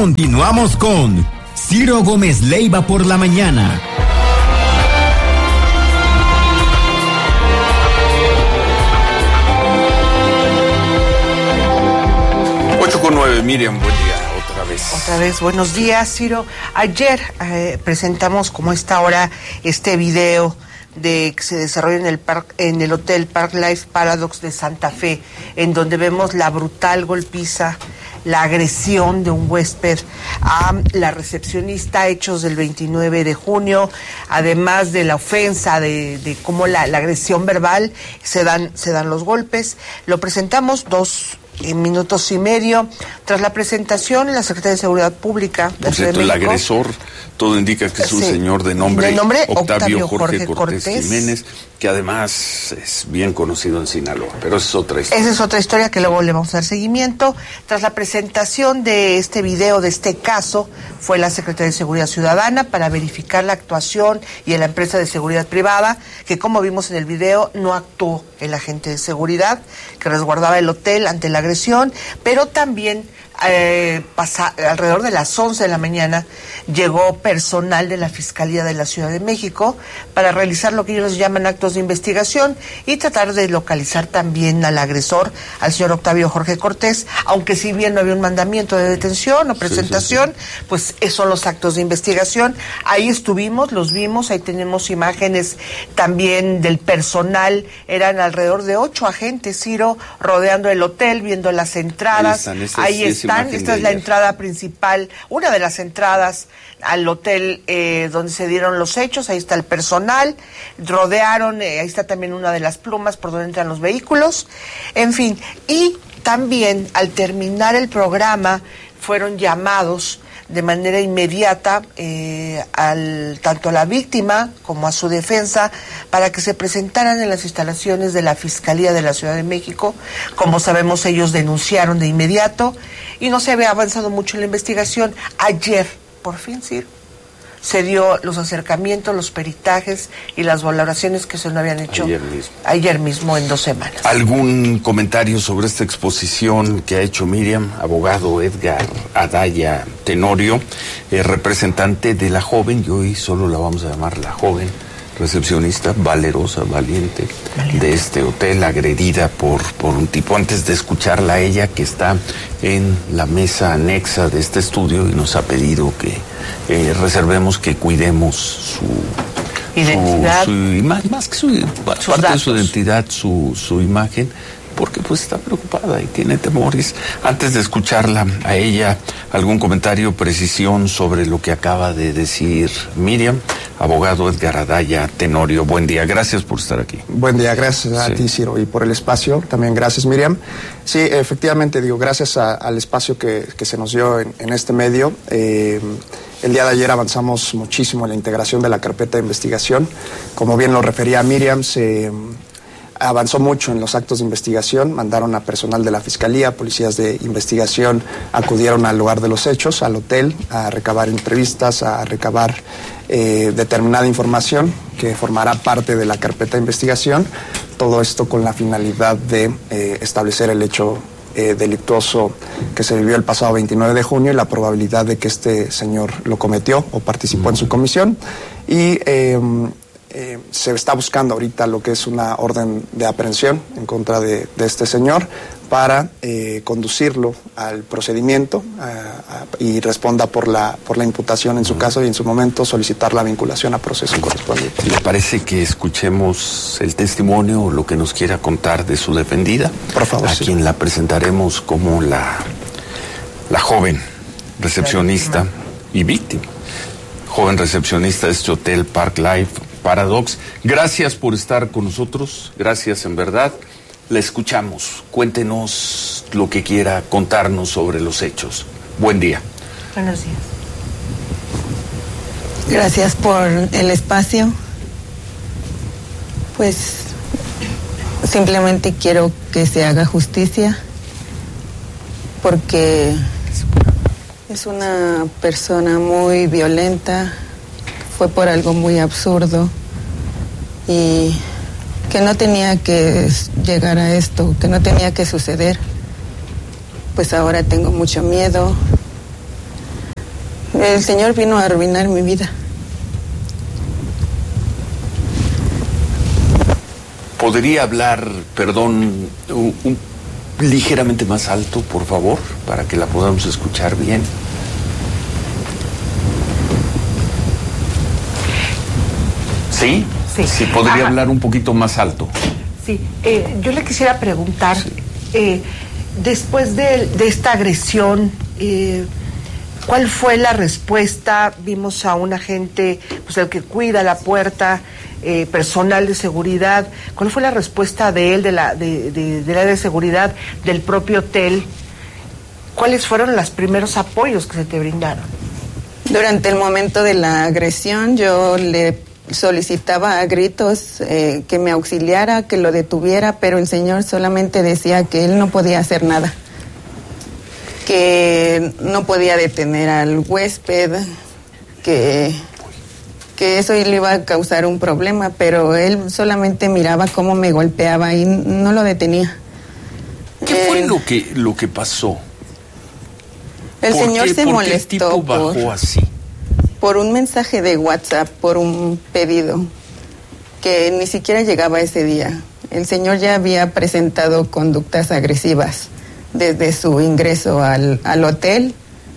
Continuamos con Ciro Gómez Leiva por la mañana. 8:09, Miriam, buen día, otra vez. Otra vez, buenos días, Ciro. Ayer presentamos como esta hora este video que se desarrolla en el Hotel Park Life Paradox de Santa Fe, en donde vemos la brutal golpiza, la agresión de un huésped a la recepcionista, hechos del 29 de junio, además de la ofensa, de cómo la agresión verbal, se dan los golpes. Lo presentamos 2 minutos y medio. Tras la presentación, la Secretaría de Seguridad Pública de Por cierto, el agresor, todo indica que es un señor de nombre Octavio Jorge Cortés Jiménez, que además es bien conocido en Sinaloa, pero esa es otra historia. Esa es otra historia que luego le vamos a dar seguimiento. Tras la presentación de este video, de este caso, fue la Secretaría de Seguridad Ciudadana para verificar la actuación y en la empresa de seguridad privada, que como vimos en el video, no actuó el agente de seguridad que resguardaba el hotel ante la agresión, pero también alrededor de las 11 de la mañana llegó personal de la Fiscalía de la Ciudad de México para realizar lo que ellos llaman actos de investigación y tratar de localizar también al agresor, al señor Octavio Jorge Cortés, aunque si bien no había un mandamiento de detención o presentación, pues esos son los actos de investigación. Ahí estuvimos, los vimos, ahí tenemos imágenes también del personal, eran alrededor de 8 agentes, Ciro, rodeando el hotel, viendo las entradas, ahí están. Esta es la entrada principal, una de las entradas al hotel donde se dieron los hechos. Ahí está el personal, rodearon, ahí está también una de las plumas por donde entran los vehículos, en fin. Y también al terminar el programa fueron llamados de manera inmediata tanto a la víctima como a su defensa para que se presentaran en las instalaciones de la Fiscalía de la Ciudad de México. Como sabemos, ellos denunciaron de inmediato y no se había avanzado mucho en la investigación. Ayer, por fin, Ciro, se dio los acercamientos, los peritajes y las valoraciones que se no habían hecho ayer mismo en 2 semanas. ¿Algún comentario sobre esta exposición que ha hecho Miriam? Abogado Edgar Adaya Tenorio, representante de la joven, y hoy solo la vamos a llamar la joven, recepcionista valerosa, valiente de este hotel, agredida por un tipo. Antes de escucharla a ella, que está en la mesa anexa de este estudio y nos ha pedido que reservemos, que cuidemos su identidad, su imagen, más que parte de su identidad, su imagen, porque pues está preocupada y tiene temores. Antes de escucharla a ella, algún comentario, precisión sobre lo que acaba de decir Miriam. Abogado Edgar Adaya Tenorio, buen día, gracias por estar aquí. Buen día, gracias a ti, Ciro, y por el espacio, también gracias, Miriam. Sí, efectivamente, gracias al espacio que se nos dio en este medio. El día de ayer avanzamos muchísimo en la integración de la carpeta de investigación. Como bien lo refería Miriam, se avanzó mucho en los actos de investigación, mandaron a personal de la Fiscalía, policías de investigación acudieron al lugar de los hechos, al hotel, a recabar entrevistas, a recabar determinada información que formará parte de la carpeta de investigación, todo esto con la finalidad de establecer el hecho delictuoso que se vivió el pasado 29 de junio y la probabilidad de que este señor lo cometió o participó en su comisión. Y se está buscando ahorita lo que es una orden de aprehensión en contra de este señor para conducirlo al procedimiento y responda por la imputación en su caso y en su momento solicitar la vinculación a proceso correspondiente. ¿Le parece que escuchemos el testimonio o lo que nos quiera contar de su defendida? Por favor, a quien la presentaremos como la joven recepcionista y víctima. Joven recepcionista de este Hotel Park Life Paradox. Gracias por estar con nosotros, gracias en verdad. La escuchamos, cuéntenos lo que quiera contarnos sobre los hechos. Buen día. Buenos días. Gracias por el espacio. Pues simplemente quiero que se haga justicia porque es una persona muy violenta, fue por algo muy absurdo y que no tenía que llegar a esto, que no tenía que suceder. Pues ahora tengo mucho miedo El Señor vino a arruinar mi vida. ¿Podría hablar, perdón, ligeramente más alto, por favor, para que la podamos escuchar bien? ¿Sí? Sí. Sí, podría hablar un poquito más alto. Sí, yo le quisiera preguntar, después de esta agresión, ¿cuál fue la respuesta? Vimos a un agente, pues el que cuida la puerta, personal de seguridad. ¿Cuál fue la respuesta de él, del área de seguridad del propio hotel? ¿Cuáles fueron los primeros apoyos que se te brindaron? Durante el momento de la agresión, yo le solicitaba a gritos que me auxiliara, que lo detuviera, pero el señor solamente decía que él no podía hacer nada, que no podía detener al huésped, que eso le iba a causar un problema, pero él solamente miraba cómo me golpeaba y no lo detenía. ¿Qué fue lo que pasó? El señor se molestó. ¿Por qué el tipo bajó así? Por un mensaje de WhatsApp, por un pedido que ni siquiera llegaba ese día. El señor ya había presentado conductas agresivas desde su ingreso al hotel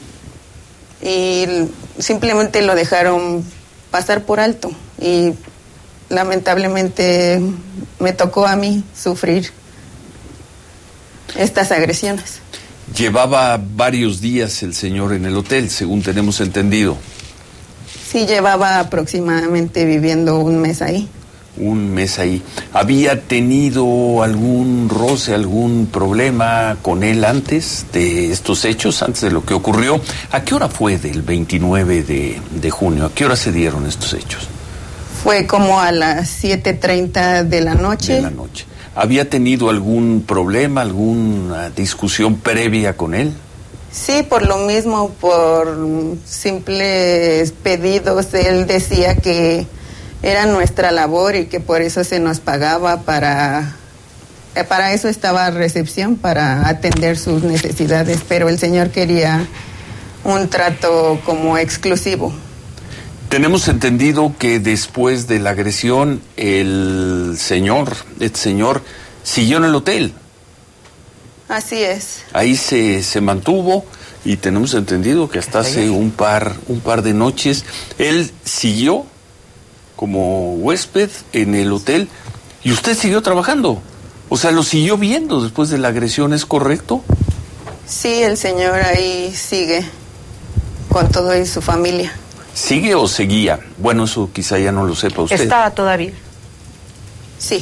y simplemente lo dejaron pasar por alto y lamentablemente me tocó a mí sufrir estas agresiones. Llevaba varios días el señor en el hotel, según tenemos entendido. Sí, llevaba aproximadamente viviendo un mes ahí. Un mes ahí. ¿Había tenido algún roce, algún problema con él antes de estos hechos, antes de lo que ocurrió? ¿A qué hora fue del 29 de junio? ¿A qué hora se dieron estos hechos? Fue como a las 7:30 de la noche. De la noche. ¿Había tenido algún problema, alguna discusión previa con él? Sí, por lo mismo, por simples pedidos. Él decía que era nuestra labor y que por eso se nos pagaba, para eso estaba recepción, para atender sus necesidades, pero el señor quería un trato como exclusivo. Tenemos entendido que después de la agresión este señor siguió en el hotel. Así es. Ahí se mantuvo y tenemos entendido que hasta hace un par de noches él siguió como huésped en el hotel y usted siguió trabajando. O sea, lo siguió viendo después de la agresión, ¿es correcto? Sí, el señor ahí sigue con todo y su familia. ¿Sigue o seguía? Bueno, eso quizá ya no lo sepa usted. ¿Estaba todavía? Sí.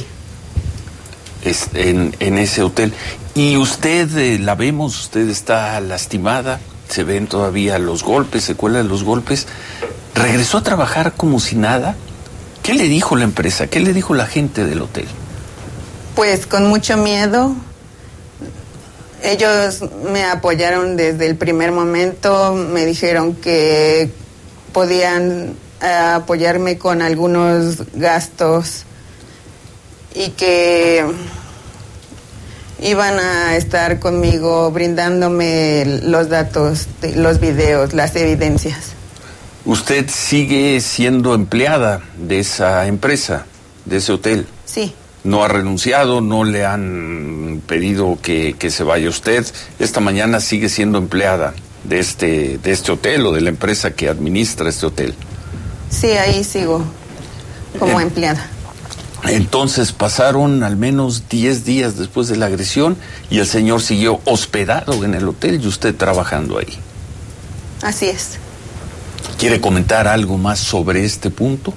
En ese hotel. Y usted, la vemos, usted está lastimada, se ven todavía los golpes, secuelas de los golpes. ¿Regresó a trabajar como si nada? ¿Qué le dijo la empresa? ¿Qué le dijo la gente del hotel? Pues con mucho miedo. Ellos me apoyaron desde el primer momento, me dijeron que podían apoyarme con algunos gastos y que iban a estar conmigo brindándome los datos, los videos, las evidencias. ¿Usted sigue siendo empleada de esa empresa, de ese hotel? Sí. ¿No ha renunciado? ¿No le han pedido que se vaya usted? Esta mañana sigue siendo empleada de este hotel o de la empresa que administra este hotel. Sí, ahí sigo como empleada. Entonces pasaron al menos 10 días después de la agresión y el señor siguió hospedado en el hotel y usted trabajando ahí. Así es. ¿Quiere comentar algo más sobre este punto?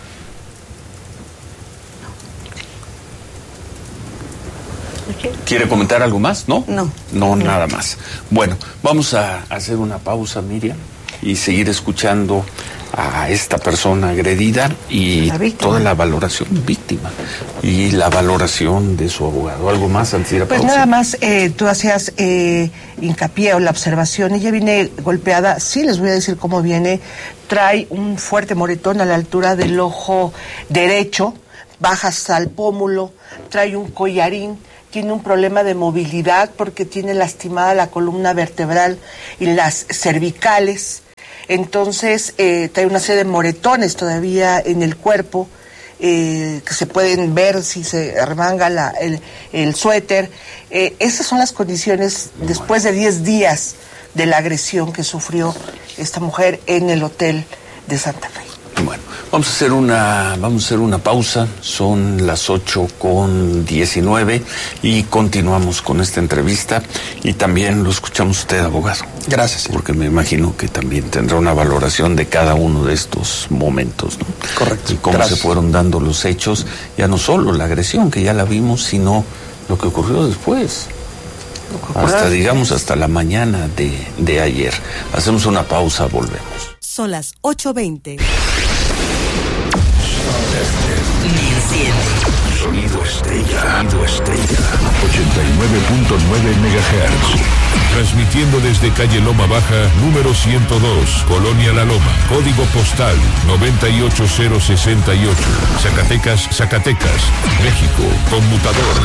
¿Quiere comentar algo más? ¿No? No. No, nada más. Bueno, vamos a hacer una pausa, Miriam, y seguir escuchando a esta persona agredida y toda la valoración víctima y la valoración de su abogado. ¿Algo más antes de ir a pausa? Pues nada más, tú hacías hincapié o la observación. Ella viene golpeada, sí les voy a decir cómo viene. Trae un fuerte moretón a la altura del ojo derecho, baja hasta el pómulo, trae un collarín. Tiene un problema de movilidad porque tiene lastimada la columna vertebral y las cervicales. Entonces trae una serie de moretones todavía en el cuerpo, que se pueden ver si se arremanga el suéter. Esas son las condiciones después de 10 días de la agresión que sufrió esta mujer en el hotel de Santa Fe. Bueno, vamos a hacer una pausa. Son las 8:19 y continuamos con esta entrevista, y también lo escuchamos usted, abogado. Gracias. Porque me imagino que también tendrá una valoración de cada uno de estos momentos, ¿no? Correcto. Y cómo se fueron dando los hechos, ya no solo la agresión, que ya la vimos, sino lo que ocurrió después. Hasta la mañana de ayer. Hacemos una pausa, volvemos. Son las 8:20. Sonido Estrella. 89.9 MHz. Transmitiendo desde calle Loma Baja, número 102, Colonia La Loma. Código postal 98068. Zacatecas, México. Conmutador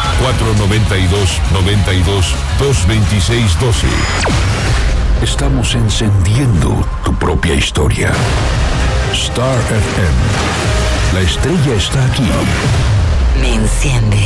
492-92-226-12. Estamos encendiendo tu propia historia. Star FM. La estrella está aquí. Me enciende.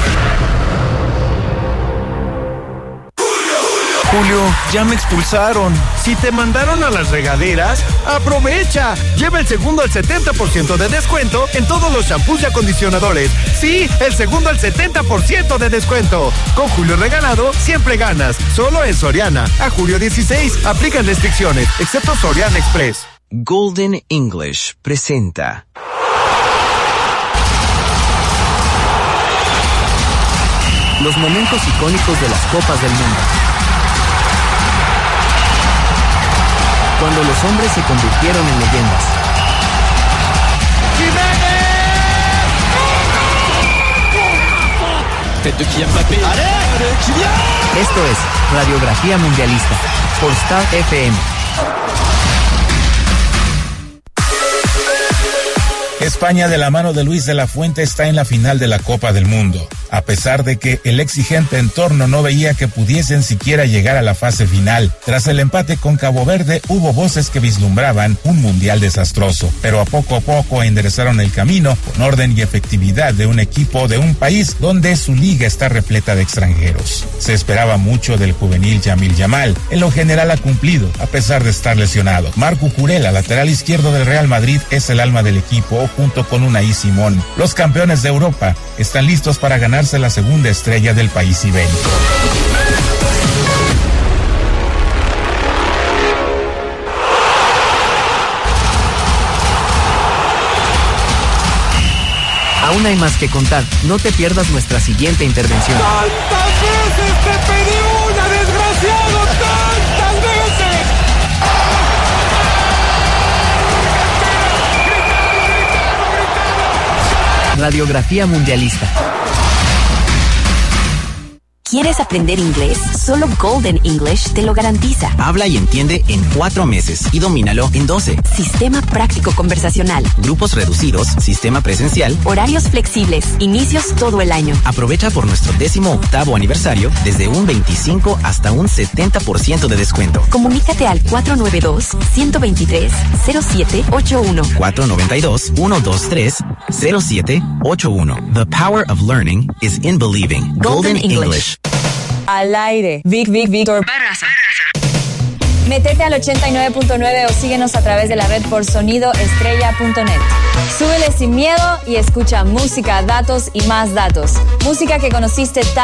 Julio, ya me expulsaron. Si te mandaron a las regaderas, aprovecha. Lleva el segundo al 70% de descuento en todos los shampoos y acondicionadores. Sí, el segundo al 70% de descuento. Con Julio Regalado, siempre ganas. Solo en Soriana. A julio 16, aplican restricciones, excepto Soriana Express. Golden English presenta los momentos icónicos de las Copas del Mundo. Cuando los hombres se convirtieron en leyendas. Esto es Radiografía Mundialista por Star FM. España, de la mano de Luis de la Fuente, está en la final de la Copa del Mundo, a pesar de que el exigente entorno no veía que pudiesen siquiera llegar a la fase final. Tras el empate con Cabo Verde, hubo voces que vislumbraban un mundial desastroso, pero a poco enderezaron el camino con orden y efectividad de un equipo de un país donde su liga está repleta de extranjeros. Se esperaba mucho del juvenil Yamil Yamal. En lo general ha cumplido, a pesar de estar lesionado. Marco Curella, lateral izquierdo del Real Madrid, es el alma del equipo, junto con Unai Simón. Los campeones de Europa están listos para ganarse la segunda estrella del país ibérico. Aún hay más que contar. No te pierdas nuestra siguiente intervención. ¡Tantas veces te pedí una, desgraciado! ¡Tantas veces! Radiografía Mundialista. ¿Quieres aprender inglés? Solo Golden English te lo garantiza. Habla y entiende en 4 meses y domínalo en 12. Sistema práctico conversacional. Grupos reducidos, sistema presencial. Horarios flexibles, inicios todo el año. Aprovecha por nuestro 18º aniversario desde un 25 hasta un 70% de descuento. Comunícate al 492-123-0781. 492-123-0781. The power of learning is in believing. Golden English. Al aire. Víctor Barraza. Métete al 89.9 o síguenos a través de la red por sonidoestrella.net. Súbele sin miedo y escucha música, datos y más datos. Música que conociste